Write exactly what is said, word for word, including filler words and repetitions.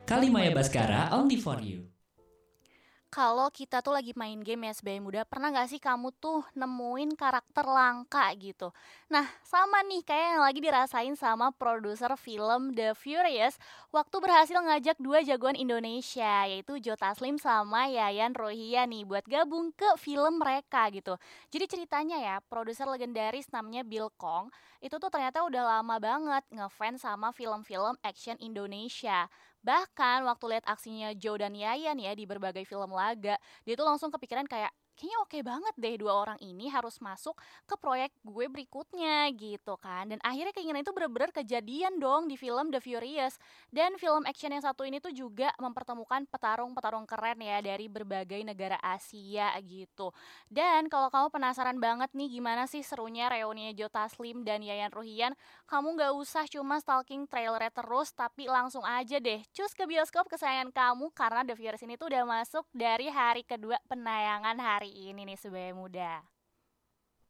Kalimaya Baskara only for you. Kalau kita tuh lagi main game ya sebagai muda, pernah gak sih kamu tuh nemuin karakter langka gitu? Nah, sama nih kayak yang lagi dirasain sama produser film The Furious waktu berhasil ngajak dua jagoan Indonesia, yaitu Joe Taslim sama Yayan Ruhian nih buat gabung ke film mereka gitu. Jadi ceritanya ya, produser legendaris namanya Bill Kong, itu tuh ternyata udah lama banget ngefans sama film-film action Indonesia. Bahkan waktu lihat aksinya Joe dan Yayan ya di berbagai film laga, dia tuh langsung kepikiran kayak kayaknya oke banget deh dua orang ini harus masuk ke proyek gue berikutnya gitu kan. Dan akhirnya keinginan itu bener-bener kejadian dong di film The Furious. Dan film action yang satu ini tuh juga mempertemukan petarung-petarung keren ya dari berbagai negara Asia gitu. Dan kalau kamu penasaran banget nih gimana sih serunya reuninya Joe Taslim dan Yayan Ruhian, kamu gak usah cuma stalking trailernya terus, tapi langsung aja deh cus ke bioskop kesayangan kamu karena The Furious ini tuh udah masuk dari hari kedua penayangan hari ini nih sebagai muda.